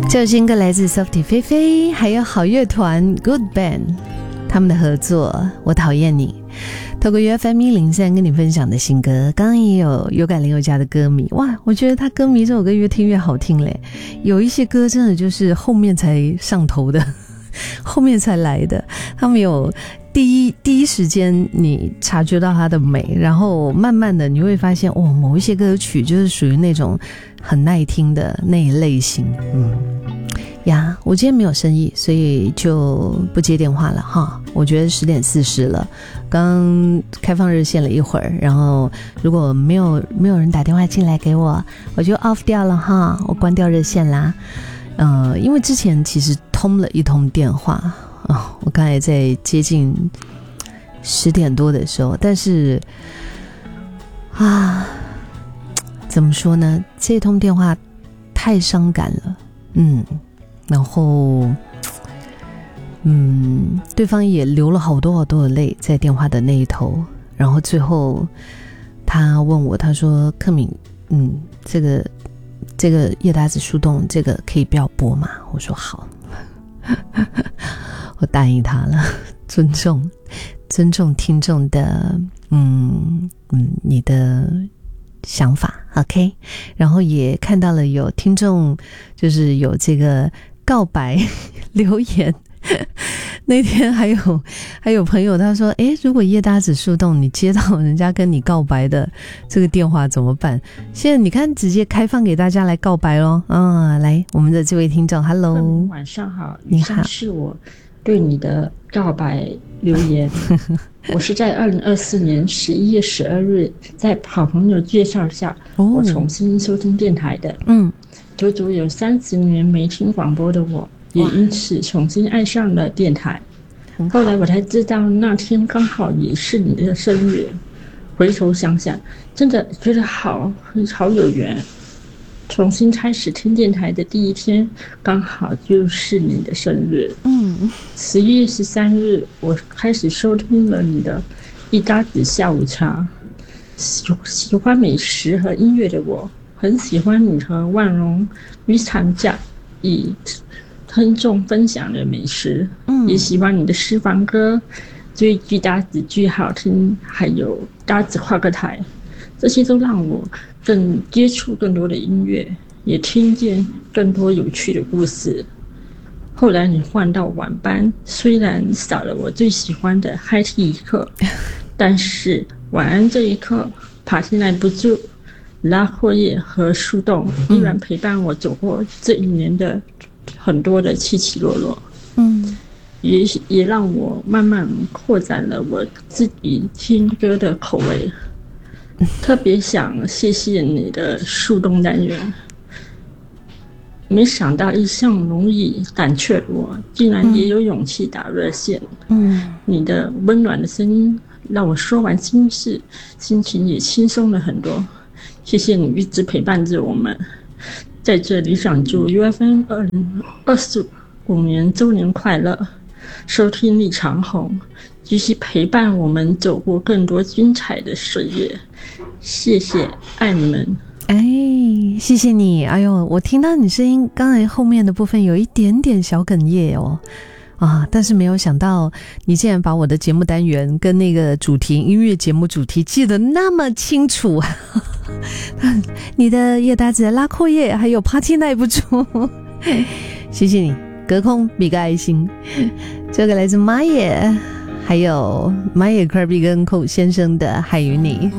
这首新歌来自 Softy 菲菲还有好乐团 Good Band 他们的合作我讨厌你。透过 UFM103 跟你分享的新歌，刚刚也有感林宥嘉的歌迷，哇，我觉得他歌迷这首歌越听越好听嘞。有一些歌真的就是后面才上头的，后面才来的，他们有第一时间你察觉到它的美，然后慢慢的你会发现某一些歌曲就是属于那种很耐听的那一类型。我今天没有生意，所以就不接电话了哈。我觉得10:40了，刚开放热线了一会儿，然后如果没有人打电话进来给我，我就 off 掉了哈，我关掉热线啦。因为之前其实通了一通电话我刚才在接近10点多的时候，但是怎么说呢，这通电话太伤感了，然后对方也流了好多的泪在电话的那一头，然后最后他问我，他说克敏这个叶达子树洞这个可以不要播吗？我说好我答应他了，尊重听众的你的想法 OK。 然后也看到了有听众就是有这个告白留言那天还有朋友他说如果叶达子树洞你接到人家跟你告白的这个电话怎么办？现在你看直接开放给大家来告白咯。来我们的这位听众 Hello 晚上好，以上是我对你的告白留言我是在2024年11月12日在好朋友介绍下我重新收听电台的。足足有30年没听广播的我也因此重新爱上了电台。后来我才知道那天刚好也是你的生日，回头想想真的觉得好有缘。重新开始听电台的第一天刚好就是你的生日。11月13日我开始收听了你的一搭子下午茶。喜欢美食和音乐的我很喜欢你和万荣与产假以听众分享的美食，也喜欢你的私房歌，追剧搭子剧好听，还有搭子画个台，这些都让我更接触更多的音乐，也听见更多有趣的故事。后来你换到晚班，虽然少了我最喜欢的 High Tea 一刻，但是晚安这一刻爬进来不住拉阔叶和树洞依然陪伴我走过这一年的很多的起起落落。也让我慢慢扩展了我自己听歌的口味。特别想谢谢你的树洞单元，没想到一向容易胆怯的我竟然也有勇气打热线。你的温暖的声音让我说完心事，心情也轻松了很多。谢谢你一直陪伴着我们。在这里想祝 UFM 2025年周年快乐，收听率长红，继续陪伴我们走过更多精彩的岁月。谢谢，爱你们。 谢谢你。我听到你声音刚才后面的部分有一点点小哽咽但是没有想到你竟然把我的节目单元跟那个主题音乐节目主题记得那么清楚你的叶达子拉阔叶还有 Party 耐不住谢谢你，隔空比个爱心。这个来自马野还有马野 Kirby 跟寇先生的海与你。